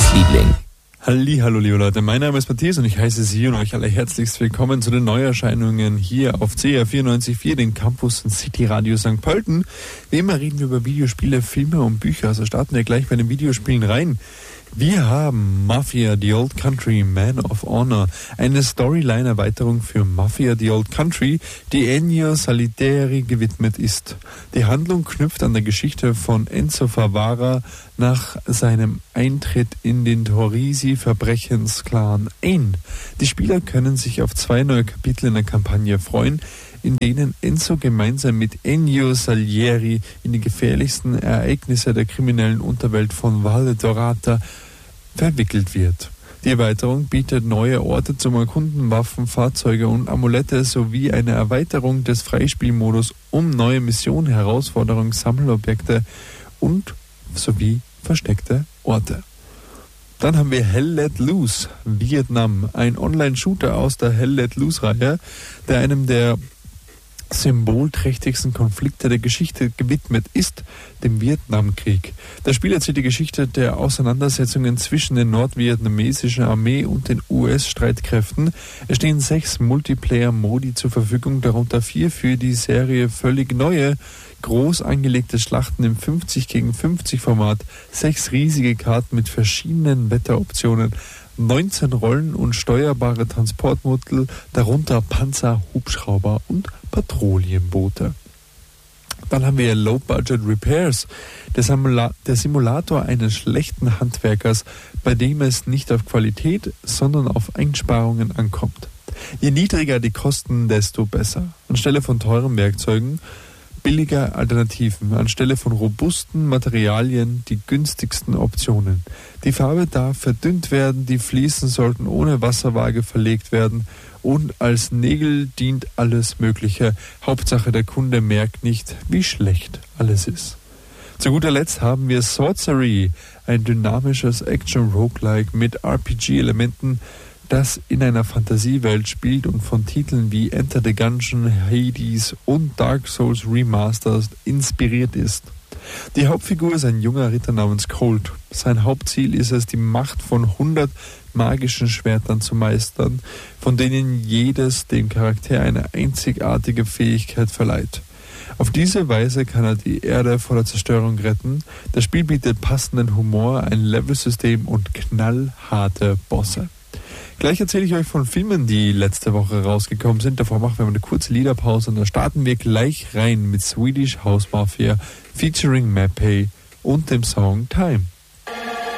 Liebling. Hallo liebe Leute, mein Name ist Matthias und ich heiße Sie und euch alle herzlichst willkommen zu den Neuerscheinungen hier auf CR 94.4, den Campus City Radio St. Pölten. Wie immer reden wir über Videospiele, Filme und Bücher, also starten wir gleich bei den Videospielen rein. Wir haben Mafia The Old Country, Man of Honor, eine Storyline-Erweiterung für Mafia The Old Country, die Ennio Salieri gewidmet ist. Die Handlung knüpft an der Geschichte von Enzo Favara nach seinem Eintritt in den Torrisi-Verbrechensclan ein. Die Spieler können sich auf 2 neue Kapitel in der Kampagne freuen, in denen Enzo gemeinsam mit Ennio Salieri in die gefährlichsten Ereignisse der kriminellen Unterwelt von Valle d'Orata verwickelt wird. Die Erweiterung bietet neue Orte zum Erkunden, Waffen, Fahrzeuge und Amulette sowie eine Erweiterung des Freispielmodus um neue Missionen, Herausforderungen, Sammelobjekte und sowie versteckte Orte. Dann haben wir Hell Let Loose, Vietnam, ein Online-Shooter aus der Hell Let Loose-Reihe, der einem der symbolträchtigsten Konflikte der Geschichte gewidmet ist, dem Vietnamkrieg. Das Spiel erzählt die Geschichte der Auseinandersetzungen zwischen der nordvietnamesischen Armee und den US-Streitkräften. Es stehen 6 Multiplayer-Modi zur Verfügung, darunter 4 für die Serie völlig neue, groß angelegte Schlachten im 50 gegen 50 Format, 6 riesige Karten mit verschiedenen Wetteroptionen, 19 Rollen und steuerbare Transportmittel, darunter Panzer, Hubschrauber und Patrouillenboote. Dann haben wir Low Budget Repairs, der Simulator eines schlechten Handwerkers, bei dem es nicht auf Qualität, sondern auf Einsparungen ankommt. Je niedriger die Kosten, desto besser. Anstelle von teuren Werkzeugen billige Alternativen, anstelle von robusten Materialien die günstigsten Optionen. Die Farbe darf verdünnt werden, die Fliesen sollten ohne Wasserwaage verlegt werden und als Nägel dient alles Mögliche. Hauptsache der Kunde merkt nicht, wie schlecht alles ist. Zu guter Letzt haben wir Sorcery, ein dynamisches Action-Roguelike mit RPG-Elementen, das in einer Fantasiewelt spielt und von Titeln wie Enter the Gungeon, Hades und Dark Souls Remastered inspiriert ist. Die Hauptfigur ist ein junger Ritter namens Colt. Sein Hauptziel ist es, die Macht von 100 magischen Schwertern zu meistern, von denen jedes dem Charakter eine einzigartige Fähigkeit verleiht. Auf diese Weise kann er die Erde vor der Zerstörung retten. Das Spiel bietet passenden Humor, ein Levelsystem und knallharte Bosse. Gleich erzähle ich euch von Filmen, die letzte Woche rausgekommen sind. Davor machen wir eine kurze Liederpause und dann starten wir gleich rein mit Swedish House Mafia featuring Mapei und dem Song Time.